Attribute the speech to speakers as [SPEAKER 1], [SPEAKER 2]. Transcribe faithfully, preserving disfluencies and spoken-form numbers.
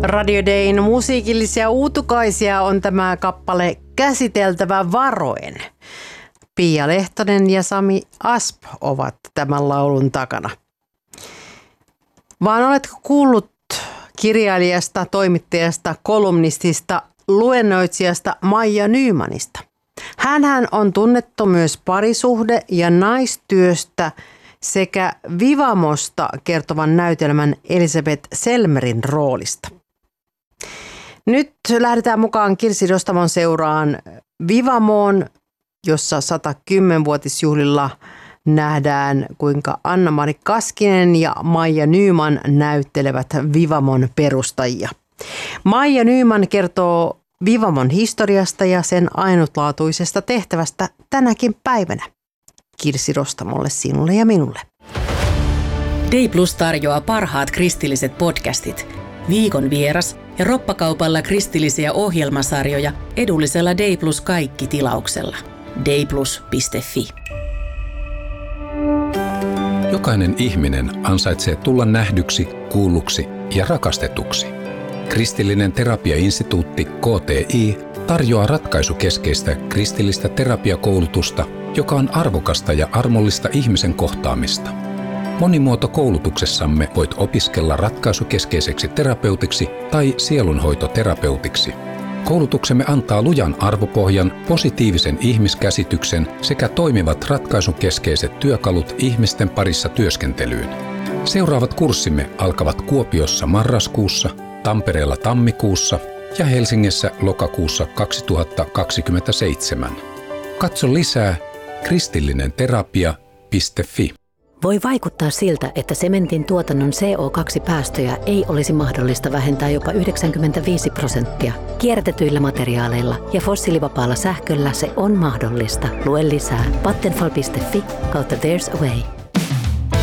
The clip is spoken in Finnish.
[SPEAKER 1] Radio Dayn musiikillisia uutukaisia on tämä kappale Käsiteltävä varoen. Pia Lehtonen ja Sami Asp ovat tämän laulun takana. Vaan oletko kuullut kirjailijasta, toimittajasta, kolumnistista, luennoitsijasta Maija Nymanista? Hänhän on tunnettu myös parisuhde- ja naistyöstä sekä Vivamosta kertovan näytelmän Elisabeth Selmerin roolista. Nyt lähdetään mukaan Kirsi Dostamon seuraan Vivamoon, jossa sata kymmenvuotisjuhlilla nähdään, kuinka Anna-Mari Kaskinen ja Maija Nyman näyttelevät Vivamon perustajia. Maija Nyman kertoo Vivamon historiasta ja sen ainutlaatuisesta tehtävästä tänäkin päivänä. Kirsi Dostamolle, sinulle ja minulle.
[SPEAKER 2] Day Plus tarjoaa parhaat kristilliset podcastit, viikon vieras ja roppakaupalla kristillisiä ohjelmasarjoja edullisella Day Plus kaikki tilauksella. dayplus piste fi.
[SPEAKER 3] Jokainen ihminen ansaitsee tulla nähdyksi, kuulluksi ja rakastetuksi. Kristillinen terapiainstituutti K T I tarjoaa ratkaisukeskeistä kristillistä terapiakoulutusta, joka on arvokasta ja armollista ihmisen kohtaamista. Monimuotokoulutuksessamme voit opiskella ratkaisukeskeiseksi terapeutiksi tai sielunhoitoterapeutiksi. Koulutuksemme antaa lujan arvopohjan, positiivisen ihmiskäsityksen sekä toimivat ratkaisukeskeiset työkalut ihmisten parissa työskentelyyn. Seuraavat kurssimme alkavat Kuopiossa marraskuussa, Tampereella tammikuussa ja Helsingissä lokakuussa kaksituhattakaksikymmentäseitsemän. Katso lisää kristillinen terapia piste fi.
[SPEAKER 4] Voi vaikuttaa siltä, että sementin tuotannon C O kaksi päästöjä ei olisi mahdollista vähentää jopa yhdeksänkymmentäviisi prosenttia. Kierrätetyillä materiaaleilla ja fossiilivapaalla sähköllä se on mahdollista. Lue lisää vattenfall piste fi kautta There's a Way.